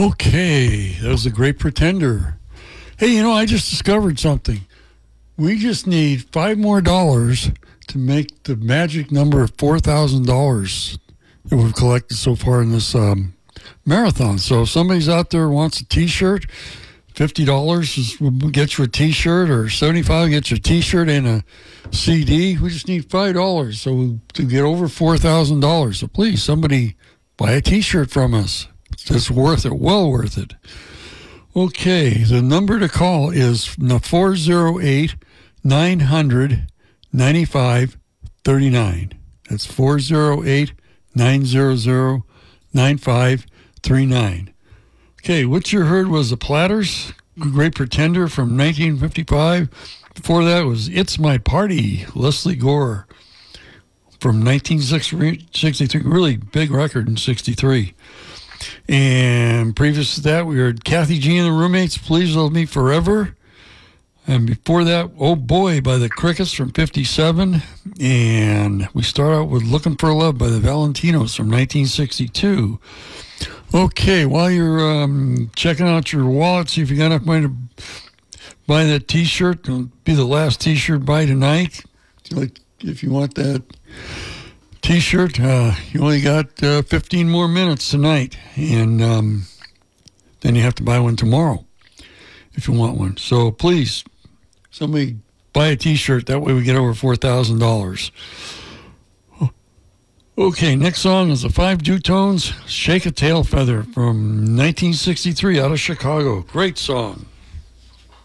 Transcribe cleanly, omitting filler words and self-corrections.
Okay, that was a great pretender. Hey, I just discovered something. We just need $5 more to make the magic number of $4,000 that we've collected so far in this marathon. So if somebody's out there who wants a T-shirt, $50 will get you a T-shirt, or $75 will get you a T-shirt and a CD. We just need $5 to get over $4,000. So please, somebody buy a T-shirt from us. It's worth it, well worth it. Okay, the number to call is 408-900-9539. That's 408-900-9539. Okay, what you heard was the Platters, Great Pretender from 1955. Before that was It's My Party, Leslie Gore from 1963. Really big record in 63. And previous to that, we heard Kathy G and the Roommates, Please Love Me Forever. And before that, Oh Boy by the Crickets from 57. And we start out with Looking for Love by the Valentinos from 1962. Okay, while you're checking out your wallet, see if you got enough money to buy that T-shirt. It'll be the last T-shirt buy tonight. Like, if you want that T-shirt, you only got 15 more minutes tonight, and then you have to buy one tomorrow if you want one. So please, somebody buy a T-shirt. That way we get over $4,000. Okay, next song is the Five Dutones, Shake a Tail Feather from 1963 out of Chicago. Great song.